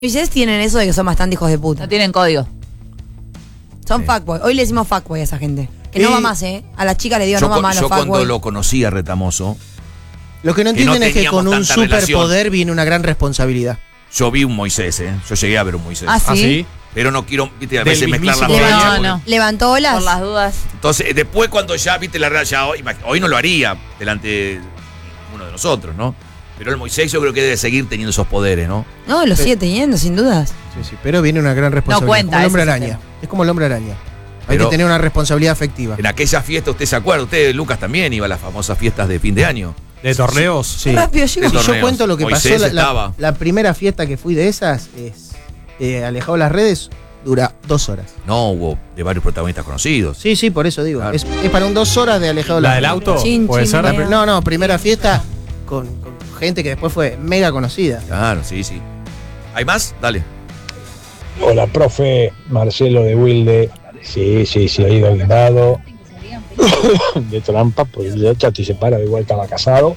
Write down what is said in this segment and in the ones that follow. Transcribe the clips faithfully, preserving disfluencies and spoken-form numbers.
Moisés tienen eso de que son bastante hijos de puta. No tienen código. Son Sí. fuckboy. Hoy le decimos fuckboy a esa gente. Que Y- no va más, ¿eh? A las chicas le digo Yo, no va cu- más a yo los cuando fuckboy. lo conocí a Retamoso, Lo que no Que no entienden es que teníamos con un tanta superpoder relación. viene una gran responsabilidad. yo vi un Moisés, ¿eh? Yo llegué a ver un Moisés. ¿Ah, sí? ¿Ah, sí? Pero no quiero, viste, a Del veces mezclar la mismísimo fecha, No, porque- no. ¿Levantó olas? Por las dudas. Entonces, después cuando ya, viste, la realidad, ya hoy, hoy no lo haría delante de uno de nosotros, ¿no? Pero el Moisés yo creo que debe seguir teniendo esos poderes, ¿no? No, lo sigue teniendo, sin dudas. Sí, sí, pero viene una gran responsabilidad. cuenta, como el hombre ese es el araña. Es como el hombre araña. Hay Pero- que tener una responsabilidad afectiva. En aquella fiesta, usted se acuerda, usted, Lucas, también iba a las famosas fiestas de fin de año. ¿De torneos? Sí. Rápido llegó. De Si yo torneos. cuento lo que Moisés pasó, la, la- estaba. la primera fiesta que fui de esas, es eh, alejado de las redes, dura dos horas. No, hubo de varios protagonistas conocidos. Sí, sí, por eso digo. Claro. Es, es para un dos horas de alejado de ¿La las del redes. auto? Chin, ¿Puede chin, ser? mea. La pri- no, no, primera fiesta con, con gente que después fue mega conocida. Claro, sí, sí. ¿Hay más? Dale. Hola, profe. Marcelo de Wilde. Sí, sí, sí, ha ido al lado de trampa, pues ya Chati se para, igual estaba casado.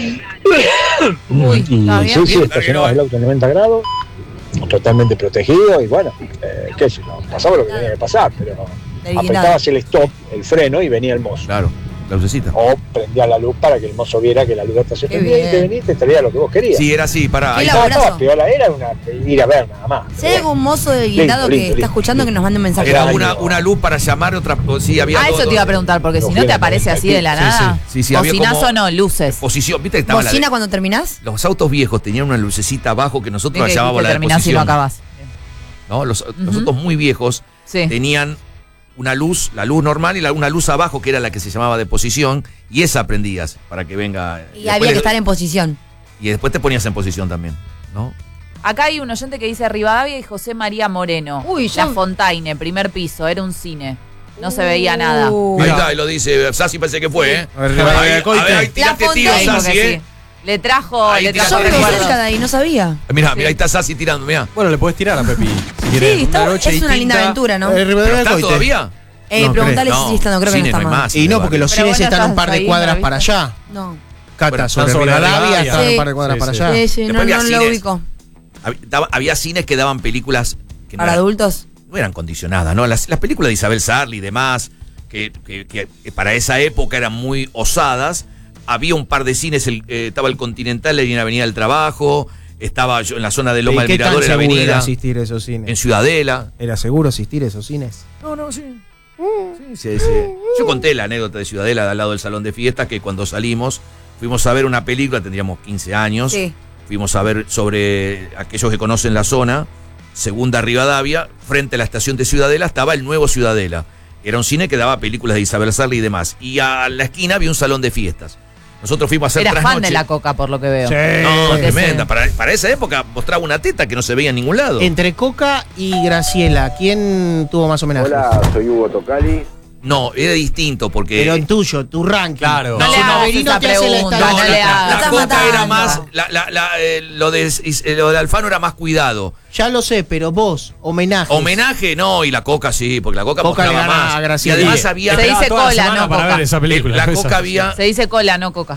Uy, y está bien, sí, sí, bien. estacionaba el auto en noventa grados, totalmente protegido, y bueno, eh, qué sé yo, pasaba lo que tenía que pasar, pero Del apretabas el stop, el freno, y venía el mozo. Claro, la lucecita. O prendía la luz para que el mozo viera que la luz se Qué prendía y bien. te venía y te traía lo que vos querías. Sí, era así, pará. Qué ahí Estaba, está. laborazo. estaba piola, era una, ir a ver nada más. Si hay algún mozo de Lindo, guindado que lindo, está lindo. escuchando que nos mande un mensaje. Era Ay, una, no. una luz para llamar otra. o Sí, había Ah, dos- eso te iba a preguntar, porque Los si no te fieles aparece así de la Sí, nada. sí, sí, sí, había Bocinazo como- no, luces. Posición, viste que estaba la ¿Bocina de- cuando terminás? los autos viejos tenían una lucecita abajo que nosotros Bien que llamábamos la de terminás y no posición. acabás. ¿No? Los, los Ujú. autos muy viejos Sí. tenían una luz, la luz normal y la, una luz abajo que era la que se llamaba de posición, y esa prendías para que venga. Y después había le- que estar en posición. Y después te ponías en posición también, ¿no? Acá hay un oyente que dice Rivadavia y José María Moreno. Uy, La yo- Fontaine, primer piso, era un cine. No se veía nada. Uh. Ahí Mira. está, y lo dice Sassi, parece que fue, ¿eh? A ver, Rivadavia Ahí- de Coite. a ver, ahí La tiraste tiro, Fontaine. Dijo Sassi, que ¿eh? sí. Le trajo, Ahí le tiraste trajo Yo vivo recuerdo. cerca de ahí, no sabía. Mirá, mirá, ahí está Sassi tirando, mirá. Bueno, le puedes tirar a Pepi. Si querés. Sí, está, Una noche es una linda distinta. aventura, ¿no? Eh, Eh, Rivadavia ¿Pero de está Coite. todavía? no, preguntale creo. si está, no creo que no Cine está no hay más. más. Y no, porque los Pero cines bueno, están un estás par de ahí, cuadras ¿no para viste? allá. No. Cata, Bueno, sobre están sobre Rivadavia, Rivadavia. están Sí. un par de cuadras Sí, para sí. allá. Sí, sí, no, Después había no lo cines. ubico. Hab- daba- Había cines que daban películas que no ¿Para eran, adultos? no eran condicionadas, ¿no? Las, las películas de Isabel Sarli y demás, que, que- que para esa época eran muy osadas. Había un par de cines, el, eh, estaba el Continental en la Avenida del Trabajo, estaba yo en la zona de Loma ¿Y del qué tan Mirador, en la seguro era Avenida, asistir a esos en cines? Ciudadela. ¿Era seguro asistir a esos cines? No, no, sí. Sí, sí, sí. Yo conté la anécdota de Ciudadela, de al lado del salón de fiestas, que cuando salimos fuimos a ver una película, tendríamos quince años. Sí. Fuimos a ver sobre aquellos que conocen la zona, Segunda Rivadavia, frente a la estación de Ciudadela estaba el nuevo Ciudadela. Era un cine que daba películas de Isabel Sarli y demás. Y a la esquina había un salón de fiestas. Nosotros fuimos a hacer Era fan trasnoche. de la coca, por lo que veo. No, Porque tremenda. se- Para, para esa época mostraba una teta que no se veía en ningún lado. Entre Coca y Graciela, ¿quién tuvo más homenaje? Hola, soy Hugo Tocali. No, era distinto porque... Pero en tuyo, tu ranking. Claro. No, No, le no, hagas Severino esa te hace la pregunta, No, no, la, le la- hagas. la Está coca matando. era más... La, la- la, eh, lo, de, eh, lo de Alfano era más cuidado. Ya lo sé, pero vos, homenaje. Homenaje, no, y la coca sí, porque la coca, Coca le mostraba gana más. a Y Graciela. además Sí. había... Se dice Esperaba toda la cola, semana no para coca. ver esa película. La Esa- coca había... Se dice cola, no coca.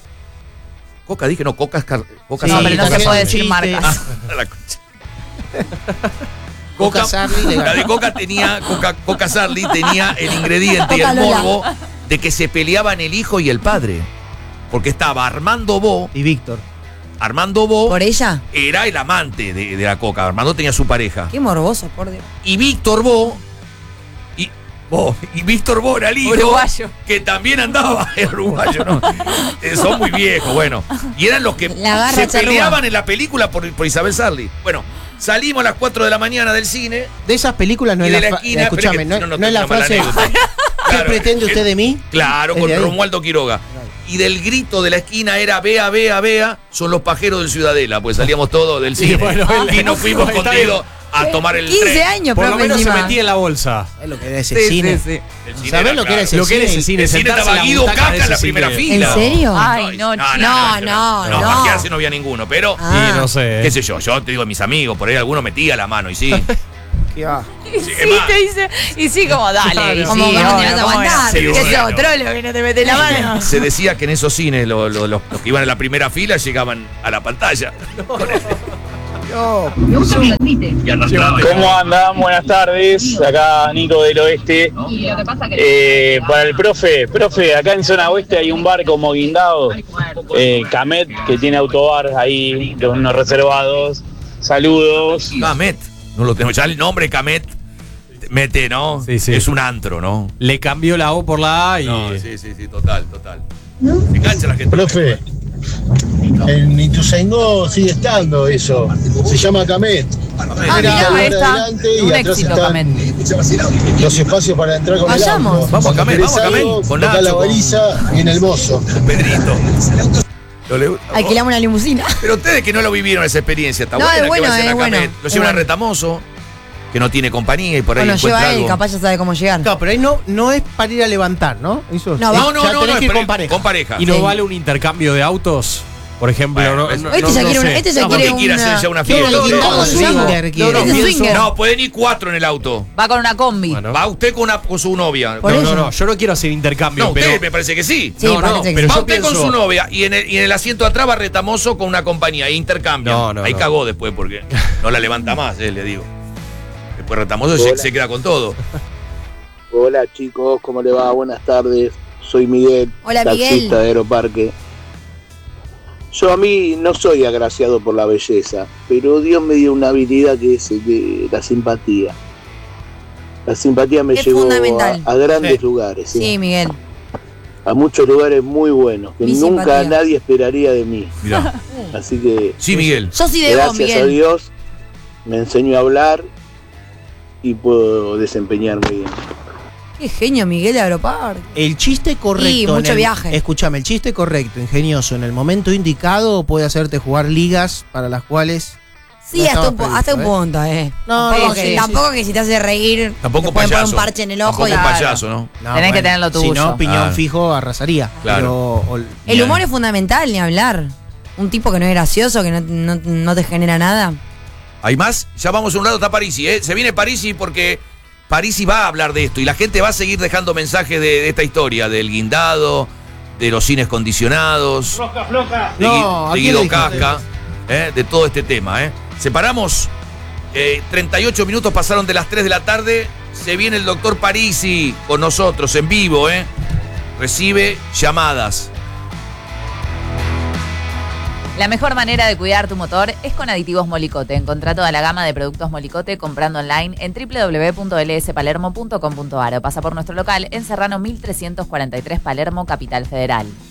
Coca, dije, no, coca es... car- Coca Sí, No, pero no se también puede es un decir chiste. marcas. Ah, la concha. Coca Sarli le la ganó. de Coca tenía, Coca, Coca Sarli tenía el ingrediente y Coca el Lola. morbo de que se peleaban el hijo y el padre. Porque estaba Armando Bo, Y Víctor. Armando Bo ¿Por ella? era el amante de, de la Coca. Armando tenía su pareja. Qué morboso, por Dios. Y Víctor Bo, y, Bo, y Víctor Bo era el hijo. Uruguayo. Que también andaba, el uruguayo, ¿no? Eh, son muy viejos, bueno. Y eran los que La garra se charrúa. peleaban en la película por, por Isabel Sarli. Bueno, salimos a las cuatro de la mañana del cine. De esas películas no Y es de la, la fra- esquina, escúchame, pero no, es que- no, no no es la tengo una mala frase anécdota. ¿qué Claro, pretende es- usted de mí? Claro, Es con de ahí. Romualdo Quiroga. Y del grito de la esquina era vea, vea, vea, son los pajeros del Ciudadela, pues salíamos todos del Sí, cine. bueno, y él- nos fuimos está escondidos a tomar el quince tren. años, Por lo profe, menos se encima. metía en la bolsa. Es lo que era ese Sí, cine. sí, sí. El cine ¿Sabés era lo que era acá. ese Lo que era ese cine, El cine sentarse estaba en la Guido butaca de Caca en ese la cine. primera ¿En fila. serio? Ay, no, no, no, no, No, no. parquearse no había ninguno, pero, Ah. Y no sé. qué sé yo, yo te digo, mis amigos, por ahí alguno metía la mano y sí. Qué va. Y sí, te dice. Y sí, como dale. y Como sí, que no te obvio, vas a ¿cómo aguantar. era? Sí, Que bueno. sos trolo que no te mete la mano. Se decía que en esos cines lo- lo- los, los que iban en la primera fila llegaban a la pantalla. No, ¿Cómo andan? Buenas tardes. Acá Nico del Oeste. Eh, para el profe, profe, acá en zona oeste hay un bar como Guindado, eh, Camet, que tiene autobar ahí, unos reservados. Saludos. Camet. No lo tenemos. Ya el nombre Camet mete, ¿no? Sí, sí. Es un antro, ¿no? Le cambió la O por la A y. No, sí, sí, sí, total, total. Se cancha la gente. Profe, en Ituzaingó sigue estando eso. Se llama Camet. Ah, Era mirá, un ahí está. adelante y Un atrás éxito, están Camet. los espacios para entrar con Vayamos. el auto. Vamos a Camet, ¿Querés vamos a Camet, algo? con Tocá Nacho, la con- baliza y en el mozo. Pedrito. Lo le- Alquilamos una limusina. Pero ustedes que no lo vivieron esa experiencia, está No, buena es que bueno, vayan es a bueno, Camet. Lo es llevan a bueno. Retamoso, que no tiene compañía y por ahí Bueno, encuentra lleva él, algo. capaz ya sabe cómo llegar. No, pero ahí no, no es para ir a levantar, ¿no? Eso No, es- No, no, ya no, tenés no, que ir es con pre- pareja. Con pareja. ¿Y no Sí. vale un intercambio de autos? Por ejemplo, Bueno, no, es- no, Este no- ya no quiere una- sé. este ya No, ¿por quiere qué quiere una- hacer ya una quiere fiesta? un No, guindado no, swinger. swinger quiere. Este es Pienso- swinger. No, pueden ir cuatro en el auto. Va con una combi. Bueno. Va usted con, una, con su novia. Por No, eso. no, no, yo no quiero hacer intercambio, No, pero. usted me parece que sí. Sí, No, no, parece que pero sí. Va yo usted con pienso- su novia y en el, y en el asiento de atrás va Retamoso con una compañía e intercambio. No, no, Ahí no. cagó después porque no la levanta más, eh, le digo. Después Retamoso se, Hola. se queda con todo. Hola chicos, ¿cómo le va? Buenas tardes. Soy Miguel, Hola, taxista Miguel. de Aeroparque. Yo a mí no soy agraciado por la belleza, pero Dios me dio una habilidad que es eh, la simpatía. La simpatía me Es llevó a, fundamental. a grandes Sí. lugares, ¿sí? Sí, Miguel. A muchos lugares muy buenos, que Mi nunca simpatía. nadie esperaría de mí. Mirá. Así que Sí, Miguel. Yo sí de vos, gracias a Miguel. Dios me enseñó a hablar y puedo desempeñarme bien. Qué genio, Miguel de Aeroparque. El chiste correcto. Y en mucho el- viaje. Escúchame, el chiste correcto, ingenioso, en el momento indicado puede hacerte jugar ligas para las cuales. Sí, No hasta, estaba un, po- previsto, hasta un ¿eh? punto, eh. No, tampoco no, que, sí, sí. tampoco que si te hace reír, Tampoco te pueden poner payaso. un parche en el ojo Tampoco y un nada. payaso, ¿no? No, Tenés que tener lo Si tuyo. no, piñón Ah. fijo arrasaría. Claro. Pero, o- El Bien. humor es fundamental, ni hablar. Un tipo que no es gracioso, que no, no- no te genera nada. ¿Hay más? Ya vamos un rato, está Parisi, ¿eh? Se viene Parisi porque Parisi va a hablar de esto y la gente va a seguir dejando mensajes de, de esta historia, del guindado, de los cines condicionados, de, No, Gui- ¿a de quién Guido le dijiste? Casca, ¿eh? De todo este tema, ¿eh? Separamos, eh, treinta y ocho minutos pasaron de las tres de la tarde, se viene el doctor Parisi con nosotros en vivo, ¿eh? Recibe llamadas. La mejor manera de cuidar tu motor es con Aditivos Molicote. Encontrá toda la gama de productos Molicote comprando online en doble u doble u doble u punto l s palermo punto com punto a r o pasa por nuestro local en Serrano mil trescientos cuarenta y tres Palermo, Capital Federal.